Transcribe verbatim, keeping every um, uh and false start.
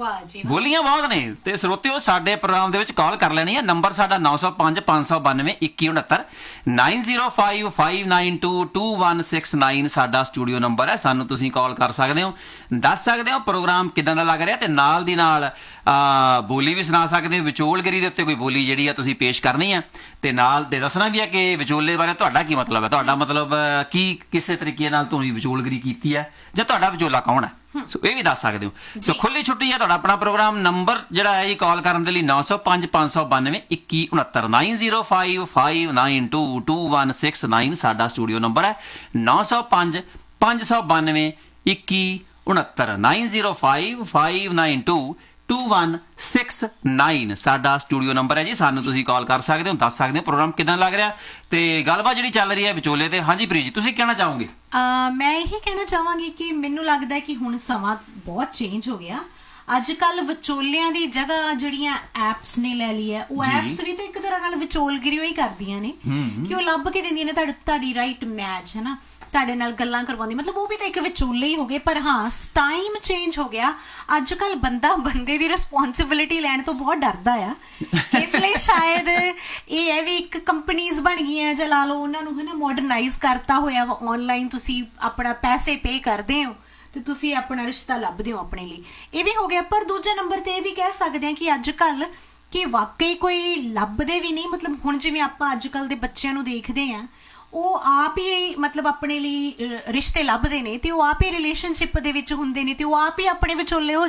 ਵਾਹ ਜੀ, ਬੋਲੀਆਂ ਬਹੁਤ ਨੇ ਤੇ ਸਰੋਤਿਓ ਸਾਡੇ ਪ੍ਰੋਗਰਾਮ ਦੇ ਵਿੱਚ ਕਾਲ ਕਰ ਲੈਣੀ ਹੈ। ਨੰਬਰ ਸਾਡਾ ਨੌ ਸੌ ਪੰਜ ਪੰਜ ਸੌ ਬਾਨਵੇਂ ਇੱਕੀ ਉਣੱਤਰ nine zero five five nine to to one six nine ਸਾਡਾ ਸਟੂਡੀਓ ਨੰਬਰ ਹੈ। ਸਾਨੂੰ ਤੁਸੀਂ ਕਾਲ ਕਰ ਸਕਦੇ ਹੋ, ਦੱਸ ਸਕਦੇ ਹੋ ਪ੍ਰੋਗਰਾਮ ਕਿੱਦਾਂ ਦਾ ਲੱਗ ਰਿਹਾ ਤੇ ਨਾਲ ਦੀ ਨਾਲ ਬੋਲੀ ਵੀ ਸੁਣਾ ਸਕਦੇ ਹੋ। ਵਿਚੋਲਗਰੀ ਦੇ ਉੱਤੇ ਕੋਈ ਬੋਲੀ ਜਿਹੜੀ ਆ ਤੁਸੀਂ ਪੇਸ਼ ਕਰਨੀ ਆ ਤੇ ਨਾਲ ਦੇ ਦੱਸਣਾ ਵੀ ਆ ਕਿ ਵਿਚੋਲੇ ਬਾਰੇ ਤੁਹਾਡਾ ਕੀ ਮਤਲਬ ਹੈ, ਤੁਹਾਡਾ ਮਤਲਬ ਕੀ ਕਿਸੇ ਤਰੀਕੇ ਨਾਲ ਤੁਸੀਂ ਵਿਚੋਲਗਰੀ ਕੀਤੀ ਹੈ ਜਾਂ ਤੁਹਾਡਾ ਵਿਚੋਲਾ ਕੌਣ ਹੈ, ਸੋ ਇਹ ਵੀ ਦੱਸ ਸਕਦੇ ਹੋ। ਸੋ ਖੁੱਲੀ ਛੁੱਟੀ ਹੈ ਤੁਹਾਡਾ ਆਪਣਾ ਪ੍ਰੋਗਰਾਮ। ਨੰਬਰ ਜਿਹੜਾ ਹੈ ਜੀ ਕਾਲ ਕਰਨ ਦੇ ਲਈ ਨੌ ਸੌ ਪੰਜ ਪੰਜ ਸੌ ਬਾਨਵੇਂ ਇੱਕੀ ਉਣੱਤਰ nine zero five five nine to to one six nine ਸਾਡਾ ਸਟੂਡੀਓ ਨੰਬਰ ਹੈ। ਨੌ ਸੌ ਪੰਜ ਪੰਜ ਸੌ ਬਾਨਵੇਂ ਇੱਕੀ ਉਣੱਤਰ nine zero five five nine to to one six nine ਸਾਡਾ ਸਟੂਡੀਓ ਨੰਬਰ ਹੈ ਜੀ। ਸਾਨੂੰ ਤੁਸੀਂ ਕਾਲ ਕਰ ਸਕਦੇ ਹੋ, ਦੱਸ ਸਕਦੇ ਹੋ ਪ੍ਰੋਗਰਾਮ ਕਿਦਾਂ ਲੱਗ ਰਿਹਾ ਤੇ ਗੱਲਬਾਤ ਜਿਹੜੀ ਚੱਲ ਰਹੀ ਹੈ ਵਿਚੋਲੇ ਤੇ। ਹਾਂਜੀ ਪ੍ਰੀਤ ਜੀ, ਤੁਸੀਂ ਕਹਿਣਾ ਚਾਹੋਗੇ? ਮੈਂ ਇਹੀ ਕਹਿਣਾ ਚਾਹਾਂਗੀ ਕਿ ਮੈਨੂੰ ਲੱਗਦਾ ਕਿ ਹੁਣ ਸਮਾਂ ਬਹੁਤ ਚੇਂਜ ਹੋ ਗਿਆ। ਅੱਜ ਕੱਲ ਵਿਚੋਲਿਆਂ ਦੀ ਜਗ੍ਹਾ ਜਿਹੜੀਆਂ ਐਪਸ ਨੇ ਲੈ ਲਈ ਹੈ, ਉਹ ਐਪਸ ਵੀ ਤਾਂ ਇੱਕ ਤਰ੍ਹਾਂ ਨਾਲ ਵਿਚੋਲਗਰੀ ਹੀ ਕਰਦੀਆਂ ਨੇ ਕਿ ਉਹ ਲੱਭ ਕੇ ਦਿੰਦੀਆਂ ਨੇ ਤੁਹਾਡੀ ਰਾਈਟ ਮੈਚ, ਹੈ ਨਾ, ਤੁਹਾਡੇ ਨਾਲ ਗੱਲਾਂ ਕਰਵਾਉਂਦੀ, ਮਤਲਬ ਉਹ ਵੀ ਤਾਂ ਇੱਕ ਵਿਚੋਲੇ ਹੀ ਹੋ ਗਏ। ਪਰ ਹਾਂ, ਟਾਈਮ ਚੇਂਜ ਹੋ ਗਿਆ। ਅੱਜ ਕੱਲ ਬੰਦਾ ਬੰਦੇ ਦੀ ਰਿਸਪੋਂਸਿਬਿਲਿਟੀ ਲੈਣ ਤੋਂ ਬਹੁਤ ਡਰਦਾ ਆ, ਇਸ ਲਈ ਸ਼ਾਇਦ ਇਹ ਹੈ ਵੀ ਇੱਕ ਕੰਪਨੀਜ਼ ਬਣ ਗਈਆਂ ਜਾਂ ਲਾ ਲਓ ਉਹਨਾਂ ਨੂੰ, ਹੈ ਨਾ, ਮਾਡਰਨਾਈਜ਼ ਕਰਤਾ ਹੋਇਆ ਵਾ। ਆਨਲਾਈਨ ਤੁਸੀਂ ਆਪਣਾ ਪੈਸੇ ਪੇ ਕਰਦੇ ਹੋ ਤੇ ਤੁਸੀਂ ਆਪਣਾ ਰਿਸ਼ਤਾ ਲੱਭਦੇ ਹੋ ਆਪਣੇ ਲਈ, ਇਹ ਵੀ ਹੋ ਗਿਆ। ਪਰ ਦੂਜੇ ਨੰਬਰ ਤੇ ਇਹ ਵੀ ਕਹਿ ਸਕਦੇ ਹਾਂ ਕਿ ਅੱਜ ਕੱਲ ਕਿ ਵਾਕਈ ਕੋਈ ਲੱਭਦੇ ਵੀ ਨਹੀਂ। ਮਤਲਬ ਹੁਣ ਜਿਵੇਂ ਆਪਾਂ ਅੱਜ ਕੱਲ ਦੇ ਬੱਚਿਆਂ ਨੂੰ ਦੇਖਦੇ ਹਾਂ, ਉਹ ਆਪ ਹੀ ਮਤਲਬ ਆਪਣੇ ਲਈ ਰਿਸ਼ਤੇ ਲੱਭਦੇ ਨੇ ਤੇ ਉਹ ਆਪ ਹੀ ਰਿਲੇਸ਼ਨਸ਼ਿਪ ਦੇ ਵਿੱਚ ਹੁੰਦੇ ਨੇ ਤੇ ਉਹ ਆਪ ਹੀ ਆਪਣੇ ਵਿਚੋਲੇ ਹੋ